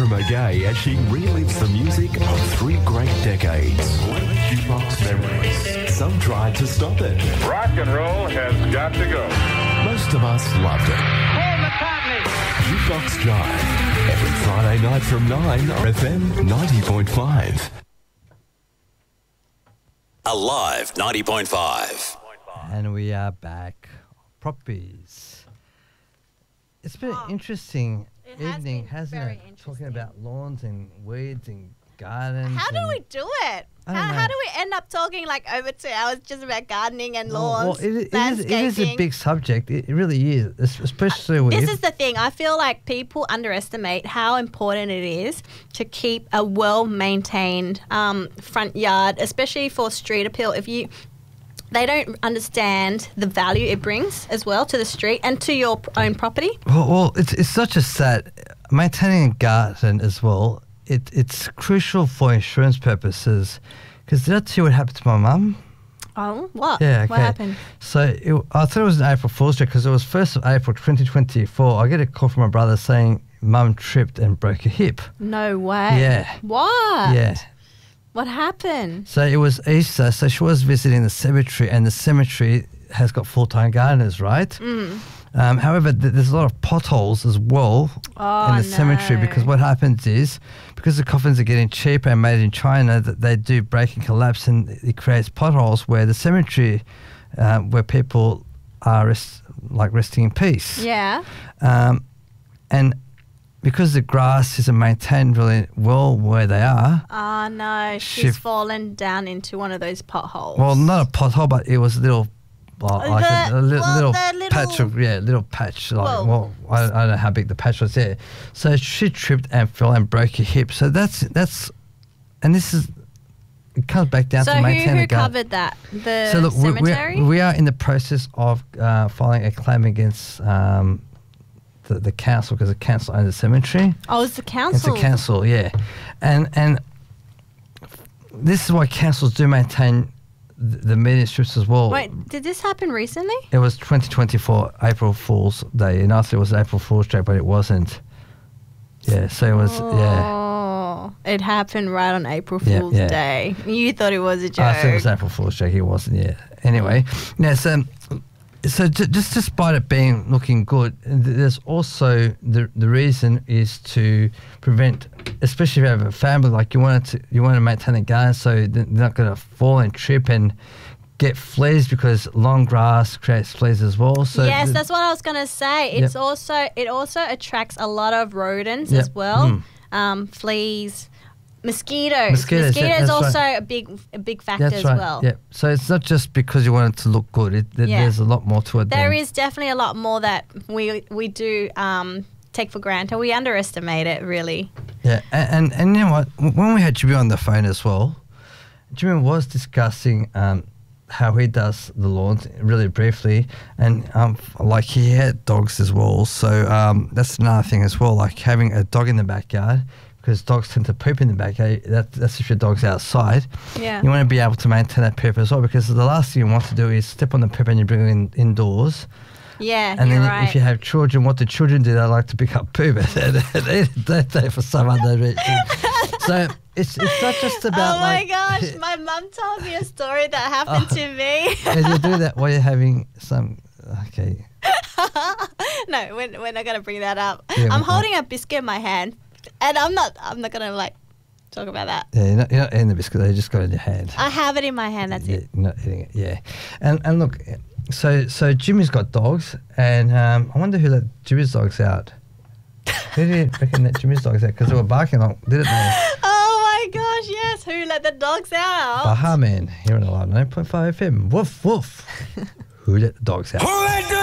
Sarah McGay as she relives the music of 3 great decades. Jukebox memories. Some tried to stop it. Rock and roll has got to go. Most of us loved it. Paul McCartney. Jukebox Jive. Every Friday night from 9 on FM 90.5. Alive 90.5. And we are back. Proppies. It's been an interesting evening, hasn't it? Talking about lawns and weeds and gardens. How do we do it? How do we end up talking like over 2 hours just about gardening and lawns, it is a big subject. It really is, especially with... This is the thing. I feel like people underestimate how important it is to keep a well-maintained front yard, especially for street appeal. They don't understand the value it brings as well to the street and to your own property. Well, it's not just that. Maintaining a garden as well, it's crucial for insurance purposes. Because did I tell you what happened to my mum? Oh, what? Yeah, okay. What happened? So I thought it was an April Fool's Day because it was 1st of April 2024. I get a call from my brother saying mum tripped and broke her hip. No way. Yeah. What? Yeah. What happened? So it was Easter, so she was visiting the cemetery, and the cemetery has got full-time gardeners, right? Mm. However, there's a lot of potholes as well in the cemetery because what happens is, because the coffins are getting cheaper and made in China, that they do break and collapse, and it creates potholes where the cemetery, where people are resting in peace. Yeah. And because the grass isn't maintained really well where they are. Oh, no. She's fallen down into one of those potholes. Well, not a pothole, but it was a little... little patch of little patch. I don't know how big the patch was there. So she tripped and fell and broke her hip. So that's and this is it comes back down to maintaining the garden. So who covered that? The so look, cemetery? we are in the process of filing a claim against the council because the council owns the cemetery. Oh, it's the council. It's the council, yeah, and this is why councils do maintain the median strips as well. Wait, did this happen recently? It was 2024 April Fool's Day, and I thought it was April Fool's Day, but it wasn't. Yeah, so it was. Oh, it happened right on April Fool's Day. You thought it was a joke. I thought it was April Fool's Day. It wasn't. Yeah. Anyway, so just despite it looking good, there's also the reason is to prevent, especially if you have a family, like you want to maintain a garden so they're not going to fall and trip and get fleas because long grass creates fleas as well. So yes, that's what I was going to say. It also attracts a lot of rodents as well, fleas. Mosquitoes is also a big factor as well. Yeah. So it's not just because you want it to look good. There's a lot more to it. There is definitely a lot more that we do take for granted. We underestimate it, really. Yeah, and you know what? When we had Jimmy on the phone as well, Jimmy was discussing how he does the lawns really briefly, and like he had dogs as well. So that's another thing as well, like having a dog in the backyard. Because dogs tend to poop in the backyard. That's if your dog's outside. Yeah. You want to be able to maintain that poop as well, because the last thing you want to do is step on the poop and you bring it indoors. Yeah, and you're then right. if you have children, what do children do? They like to pick up poop they for some other reason. So it's not just about. Oh my gosh! My mum told me a story that happened to me. And you do that while you're having some. Okay. No, we're not gonna bring that up. Yeah, I'm holding a biscuit in my hand. And I'm not gonna talk about that. Yeah, you're not eating the biscuit. They just got it in your hand. I have it in my hand. That's it. You're not eating it. Yeah, and look, so Jimmy's got dogs, and I wonder who let Jimmy's dogs out. Who do you reckon let Jimmy's dogs out? Because they were barking on, didn't they? Oh my gosh! Yes, who let the dogs out? Baha Man here on Alive 9.5 FM. Woof woof. Who let the dogs out? Who let the